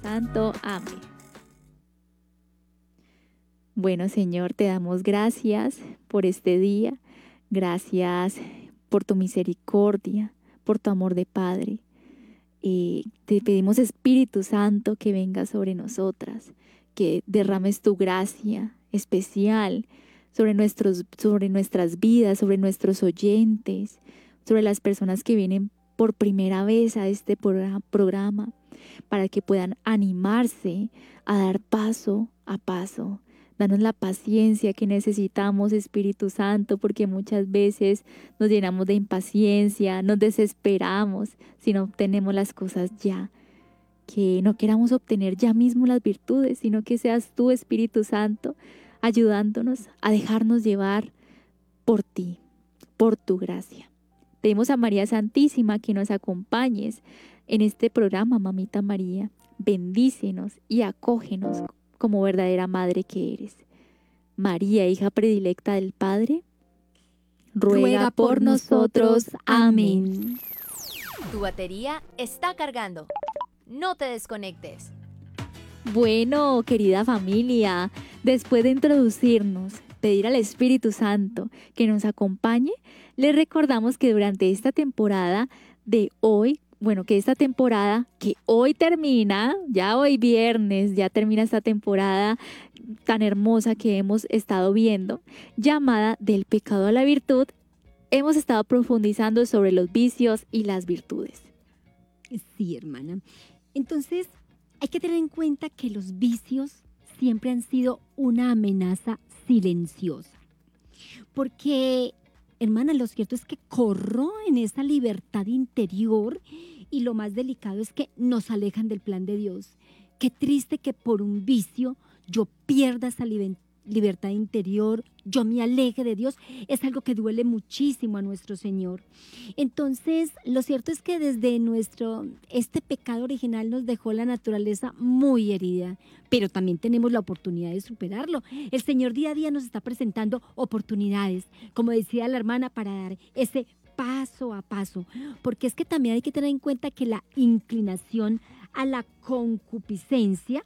Santo. Amén. Bueno, Señor, te damos gracias por este día. Gracias por tu misericordia, por tu amor de Padre. Te pedimos, Espíritu Santo, que venga sobre nosotras, que derrames tu gracia especial sobre nuestras vidas, sobre nuestros oyentes, sobre las personas que vienen por primera vez a este programa, para que puedan animarse a dar paso a paso. Danos la paciencia que necesitamos, Espíritu Santo, porque muchas veces nos llenamos de impaciencia, nos desesperamos si no obtenemos las cosas ya. Que no queramos obtener ya mismo las virtudes, sino que seas tú, Espíritu Santo, ayudándonos a dejarnos llevar por ti, por tu gracia. Pedimos a María Santísima que nos acompañes en este programa, Mamita María. Bendícenos y acógenos como verdadera madre que eres. María, hija predilecta del Padre, ruega por nosotros. Amén. Tu batería está cargando. No te desconectes. Bueno, querida familia, después de introducirnos, pedir al Espíritu Santo que nos acompañe, les recordamos que durante esta temporada de hoy, que hoy termina, ya hoy viernes, ya termina esta temporada tan hermosa que hemos estado viendo, llamada Del pecado a la virtud, hemos estado profundizando sobre los vicios y las virtudes. Sí, hermana. Entonces, hay que tener en cuenta que los vicios siempre han sido una amenaza silenciosa. Porque, hermana, lo cierto es que corroen esa libertad interior y lo más delicado es que nos alejan del plan de Dios. Qué triste que por un vicio yo pierda esa libertad interior, yo me aleje de Dios. Es algo que duele muchísimo a nuestro Señor. Entonces, lo cierto es que desde este pecado original nos dejó la naturaleza muy herida, pero también tenemos la oportunidad de superarlo. El Señor día a día nos está presentando oportunidades, como decía la hermana, para dar ese paso a paso, porque es que también hay que tener en cuenta que la inclinación a la concupiscencia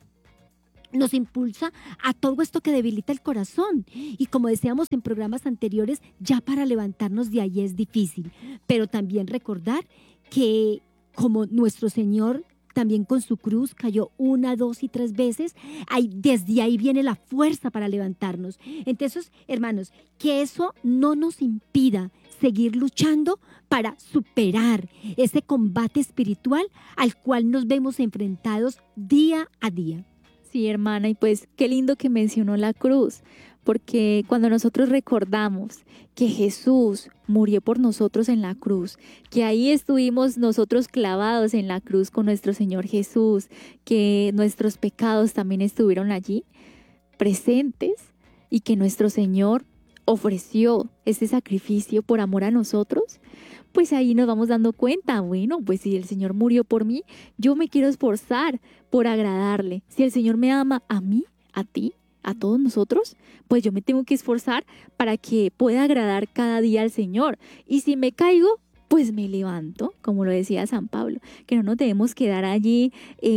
nos impulsa a todo esto que debilita el corazón. Y como decíamos en programas anteriores, ya para levantarnos de ahí es difícil. Pero también recordar que como nuestro Señor también con su cruz cayó 1, 2 y 3 veces, desde ahí viene la fuerza para levantarnos. Entonces, hermanos, que eso no nos impida seguir luchando para superar ese combate espiritual al cual nos vemos enfrentados día a día. Sí, hermana, y pues qué lindo que mencionó la cruz, porque cuando nosotros recordamos que Jesús murió por nosotros en la cruz, que ahí estuvimos nosotros clavados en la cruz con nuestro Señor Jesús, que nuestros pecados también estuvieron allí presentes y que nuestro Señor ofreció ese sacrificio por amor a nosotros, pues ahí nos vamos dando cuenta, bueno, pues si el Señor murió por mí, yo me quiero esforzar por agradarle. Si el Señor me ama a mí, a ti, a todos nosotros, pues yo me tengo que esforzar para que pueda agradar cada día al Señor. Y si me caigo, pues me levanto, como lo decía San Pablo, que no nos debemos quedar allí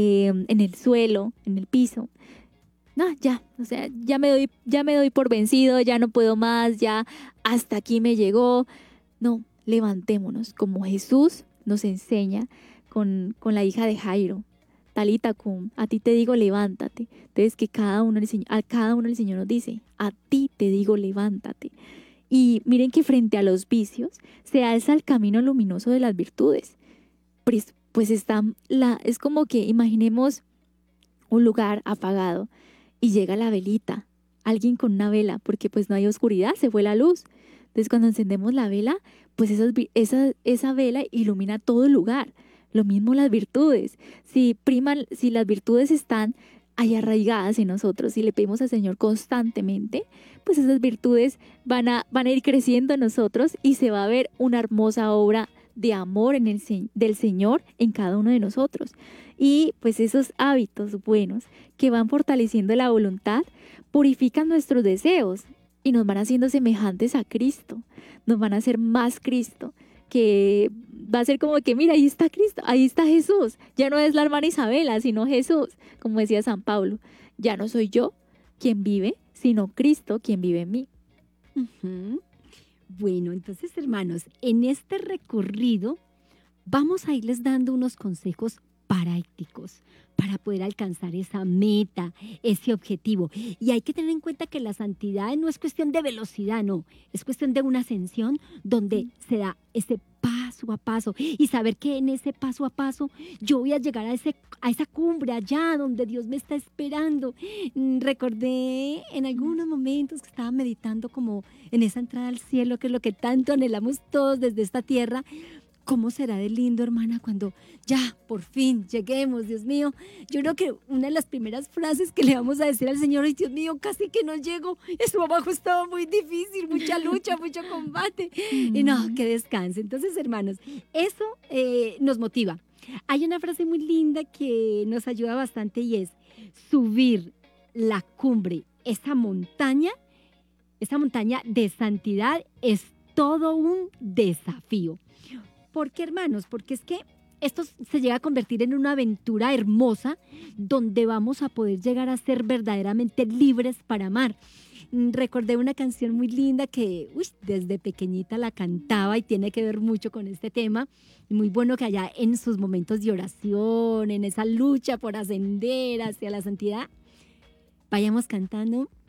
en el suelo, en el piso. No, ya, o sea, ya me doy por vencido, ya no puedo más, ya hasta aquí me llegó. No, levantémonos, como Jesús nos enseña con la hija de Jairo. Talita cum, a ti te digo levántate. Entonces que a cada uno el Señor nos dice, a ti te digo levántate. Y miren que frente a los vicios se alza el camino luminoso de las virtudes. Pues es como que imaginemos un lugar apagado y llega la velita, alguien con una vela, porque pues no hay oscuridad, se fue la luz. Entonces cuando encendemos la vela, pues esa vela ilumina todo el lugar. Lo mismo las virtudes. Si las virtudes están ahí arraigadas en nosotros, si le pedimos al Señor constantemente, pues esas virtudes van a ir creciendo en nosotros y se va a ver una hermosa obra de amor del Señor en cada uno de nosotros. Y pues esos hábitos buenos que van fortaleciendo la voluntad purifican nuestros deseos y nos van haciendo semejantes a Cristo, nos van a hacer más Cristo, porque va a ser como que, mira, ahí está Cristo, ahí está Jesús. Ya no es la hermana Isabela, sino Jesús, como decía San Pablo. Ya no soy yo quien vive, sino Cristo quien vive en mí. Ujú. Bueno, entonces, hermanos, en este recorrido vamos a irles dando unos consejos prácticos para poder alcanzar esa meta, ese objetivo. Y hay que tener en cuenta que la santidad no es cuestión de velocidad, no, es cuestión de una ascensión donde se da ese paso a paso y saber que en ese paso a paso yo voy a llegar a esa cumbre allá donde Dios me está esperando. Recordé en algunos momentos que estaba meditando como en esa entrada al cielo, que es lo que tanto anhelamos todos desde esta tierra. ¿Cómo será de lindo, hermana, cuando ya por fin lleguemos, Dios mío? Yo creo que una de las primeras frases que le vamos a decir al Señor es: Dios mío, casi que no llego, eso abajo estaba muy difícil, mucha lucha, mucho combate. Y no, que descanse. Entonces, hermanos, eso nos motiva. Hay una frase muy linda que nos ayuda bastante y es: subir la cumbre, esa montaña de santidad es todo un desafío. ¿Por qué, hermanos? Porque es que esto se llega a convertir en una aventura hermosa donde vamos a poder llegar a ser verdaderamente libres para amar. Recordé una canción muy linda que desde pequeñita la cantaba y tiene que ver mucho con este tema. Muy bueno que allá en sus momentos de oración, en esa lucha por ascender hacia la santidad, vayamos cantando: